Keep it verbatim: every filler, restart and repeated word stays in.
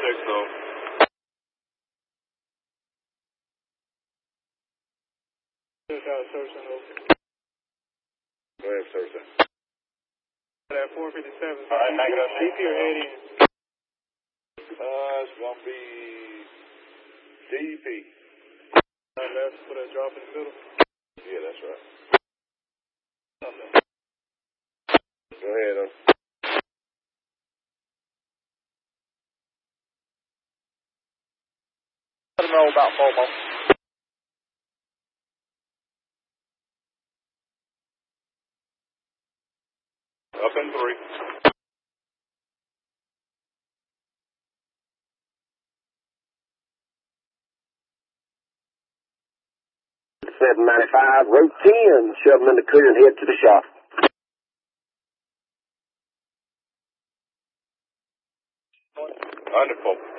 six, though. Go ahead, service. At four fifty-seven. All right, back it up. D P or head in? Uh, it's going to be D P. Uh, left, put a drop in the middle. Yeah, that's right. Go ahead, though. Let them roll about four more. Up in three. seven ninety-five, road ten, shove them in the clear and head to the shop. Wonderful.